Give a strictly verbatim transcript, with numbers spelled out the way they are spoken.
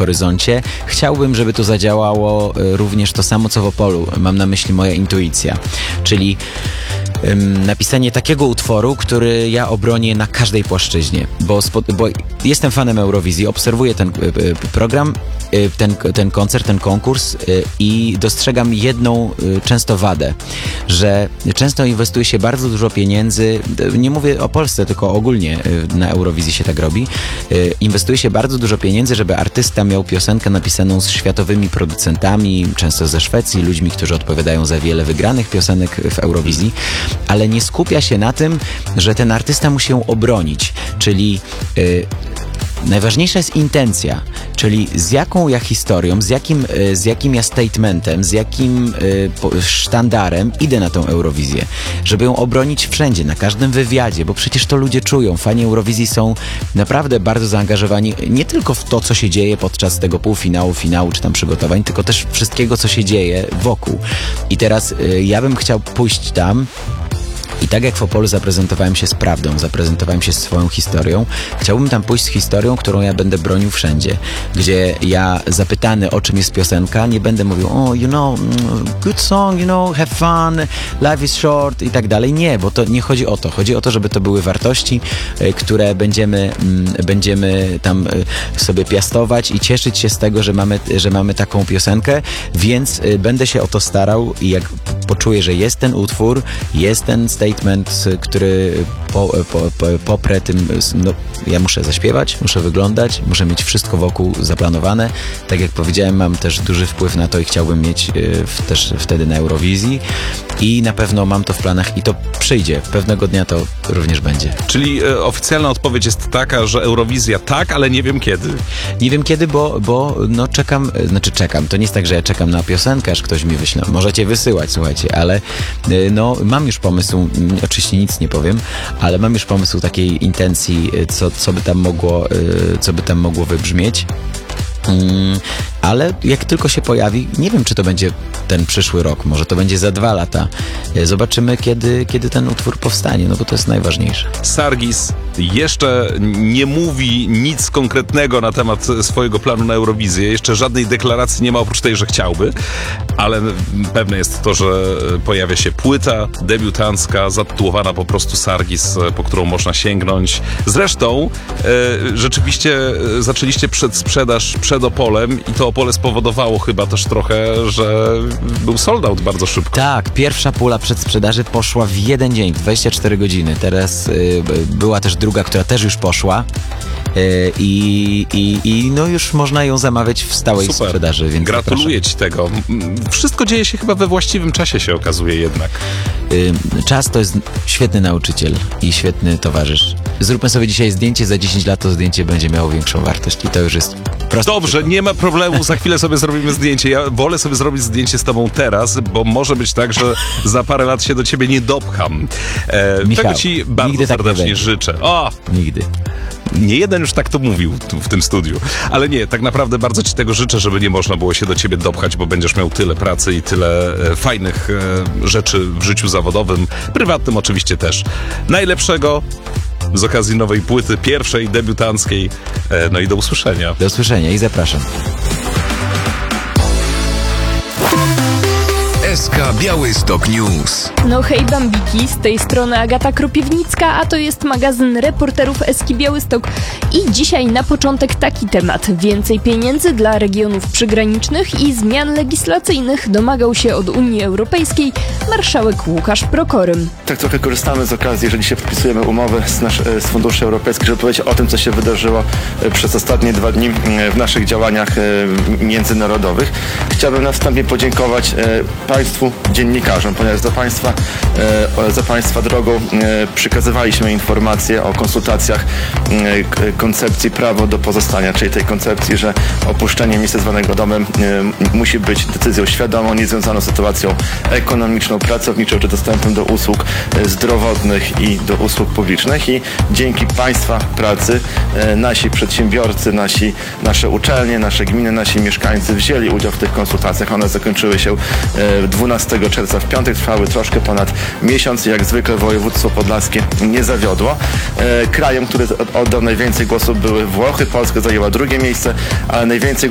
horyzoncie. Chciałbym, żeby to zadziałało również to samo, co w Opolu. Mam na myśli moja intuicja, czyli ym, napisanie takiego utworu, który ja obronię na każdej płaszczyźnie, bo, spo, bo jestem fanem Eurowizji, obserwuję ten y, y, program, y, ten, ten koncert, ten konkurs y, i dostrzegam jedną y, często wadę, że często inwestuje się bardzo dużo pieniędzy, nie mówię o Polsce, tylko ogólnie y, na Eurowizji się tak robi, y, inwestuje się bardzo dużo pieniędzy, żeby artysta miał piosenkę napisaną z światowymi producentami, często ze Szwecji, ludźmi, którzy odpowiadają za wiele wygranych piosenek w Eurowizji, ale nie skupia się na tym, że ten artysta musi ją obronić, czyli y, najważniejsza jest intencja, czyli z jaką ja historią, z jakim, z jakim ja statementem, z jakim y, sztandarem idę na tą Eurowizję, żeby ją obronić wszędzie, na każdym wywiadzie, bo przecież to ludzie czują. Fani Eurowizji są naprawdę bardzo zaangażowani nie tylko w to, co się dzieje podczas tego półfinału, finału czy tam przygotowań, tylko też wszystkiego, co się dzieje wokół. I teraz y, ja bym chciał pójść tam i tak jak w Opolu zaprezentowałem się z prawdą, zaprezentowałem się z swoją historią, chciałbym tam pójść z historią, którą ja będę bronił wszędzie, gdzie ja zapytany, o czym jest piosenka, nie będę mówił, oh, you know, good song, you know, have fun, life is short i tak dalej. Nie, bo to nie chodzi o to. Chodzi o to, żeby to były wartości, które będziemy, będziemy tam sobie piastować i cieszyć się z tego, że mamy, że mamy taką piosenkę, więc będę się o to starał i jak poczuję, że jest ten utwór, jest ten statement, który po, po, po, poprę tym, no, ja muszę zaśpiewać, muszę wyglądać, muszę mieć wszystko wokół zaplanowane. Tak jak powiedziałem, mam też duży wpływ na to i chciałbym mieć y, w, też wtedy na Eurowizji i na pewno mam to w planach i to przyjdzie. Pewnego dnia to również będzie. Czyli y, oficjalna odpowiedź jest taka, że Eurowizja tak, ale nie wiem kiedy. Nie wiem kiedy, bo, bo no czekam, znaczy czekam. To nie jest tak, że ja czekam na piosenkę, aż ktoś mi wyśle. Możecie wysyłać, słuchajcie, ale y, no mam już pomysł, oczywiście nic nie powiem, ale mam już pomysł takiej intencji, co, co by tam mogło, co by tam mogło wybrzmieć. Hmm, ale jak tylko się pojawi, nie wiem, czy to będzie ten przyszły rok, może to będzie za dwa lata. Zobaczymy, kiedy, kiedy ten utwór powstanie, no bo to jest najważniejsze. Sargis jeszcze nie mówi nic konkretnego na temat swojego planu na Eurowizję. Jeszcze żadnej deklaracji nie ma, oprócz tej, że chciałby, ale pewne jest to, że pojawia się płyta debiutancka, zatytułowana po prostu Sargis, po którą można sięgnąć. Zresztą e, rzeczywiście zaczęliście przedsprzedaż przed Opolem i to Opole spowodowało chyba też trochę, że był sold out bardzo szybko. Tak, pierwsza pula przedsprzedaży poszła w jeden dzień, dwadzieścia cztery godziny. Teraz y, była też druga, która też już poszła y, i, i, i no już można ją zamawiać w stałej Super. sprzedaży. Więc gratuluję zapraszam. Ci tego. Wszystko dzieje się chyba we właściwym czasie, się okazuje jednak. Y, czas to jest świetny nauczyciel i świetny towarzysz. Zróbmy sobie dzisiaj zdjęcie, za dziesięć lat to zdjęcie będzie miało większą wartość i to już jest proste. Dobrze, nie ma problemu, za chwilę sobie zrobimy zdjęcie. Ja wolę sobie zrobić zdjęcie z tobą teraz, bo może być tak, że za parę lat się do ciebie nie dopcham. E, Michał, czego ci bardzo nigdy serdecznie tak nie życzę. O! Nigdy. Nie jeden już tak to mówił tu, w tym studiu. Ale nie, tak naprawdę bardzo ci tego życzę, żeby nie można było się do ciebie dopchać, bo będziesz miał tyle pracy i tyle e, fajnych e, rzeczy w życiu zawodowym, prywatnym oczywiście też. Najlepszego z okazji nowej płyty, pierwszej, debiutanckiej. E, no i do usłyszenia. Do usłyszenia i zapraszam. S K Białystok News. No hej bambiki, z tej strony Agata Kropiwnicka, a to jest magazyn reporterów Eski Białystok. I dzisiaj na początek taki temat. Więcej pieniędzy dla regionów przygranicznych i zmian legislacyjnych domagał się od Unii Europejskiej marszałek Łukasz Prokorym. Tak trochę korzystamy z okazji, że dzisiaj podpisujemy umowę z, nasz, z funduszy europejskich, żeby powiedzieć o tym, co się wydarzyło przez ostatnie dwa dni w naszych działaniach międzynarodowych. Chciałbym na wstępie podziękować Państwu dziennikarzom, ponieważ za Państwa, za Państwa drogą przekazywaliśmy informacje o konsultacjach koncepcji prawo do pozostania, czyli tej koncepcji, że opuszczenie miejsca zwanego domem musi być decyzją świadomą, niezwiązaną z sytuacją ekonomiczną, pracowniczą czy dostępem do usług zdrowotnych i do usług publicznych i dzięki Państwa pracy nasi przedsiębiorcy, nasi, nasze uczelnie, nasze gminy, nasi mieszkańcy wzięli udział w tych konsultacjach. One zakończyły się dwunastego czerwca w piątek, trwały troszkę ponad miesiąc i jak zwykle województwo podlaskie nie zawiodło. Krajem, który oddał najwięcej głosów, były Włochy. Polska zajęła drugie miejsce, ale najwięcej